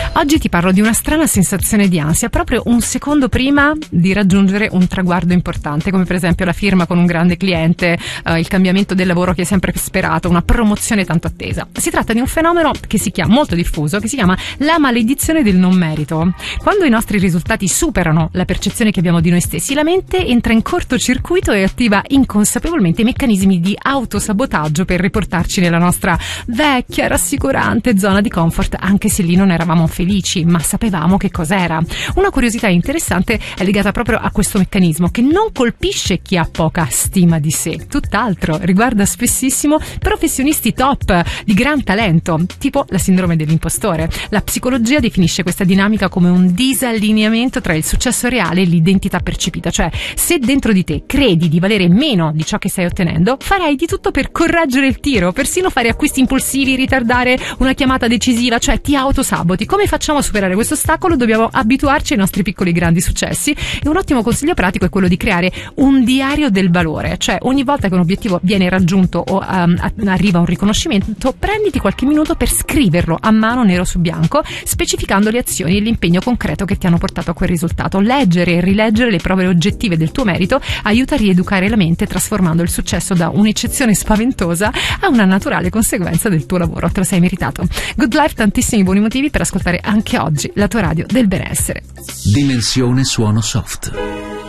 Oggi ti parlo di una strana sensazione di ansia proprio un secondo prima di raggiungere un traguardo importante, come per esempio la firma con un grande cliente, il cambiamento del lavoro che hai sempre sperato, una promozione tanto attesa. Si tratta di un fenomeno che si chiama, molto diffuso, che si chiama la maledizione del non merito. Quando i nostri risultati superano la percezione che abbiamo di noi stessi, la mente entra in cortocircuito e attiva inconsapevolmente i meccanismi di autosabotaggio per riportarci nella nostra vecchia, rassicurante zona di comfort, anche se lì non eravamo felici, ma sapevamo che cos'era. Una curiosità interessante è legata proprio a questo meccanismo, che non colpisce chi ha poca stima di sé, tutt'altro, riguarda spessissimo professionisti top di gran talento, tipo la sindrome dell'impostore. La psicologia definisce questa dinamica come un disallineamento tra il successo reale e l'identità percepita, cioè se dentro di te credi di valere meno di ciò che stai ottenendo, farai di tutto per correggere il tiro, persino fare acquisti impulsivi, ritardare una chiamata decisiva, cioè ti autosaboti. Come facciamo a superare questo ostacolo? Dobbiamo abituarci ai nostri piccoli grandi successi, e un ottimo consiglio pratico è quello di creare un diario del valore, cioè ogni volta che un obiettivo viene raggiunto o arriva un riconoscimento, prenditi qualche minuto per scriverlo a mano nero su bianco, specificando le azioni e l'impegno concreto che ti hanno portato a quel risultato. Leggere e rileggere le prove oggettive del tuo merito aiuta a rieducare la mente, trasformando il successo da un'eccezione spaventosa a una naturale conseguenza del tuo lavoro. Te lo sei meritato. Good Life, tantissimi buoni motivi per ascoltare anche oggi la tua radio del benessere. Dimensione suono soft.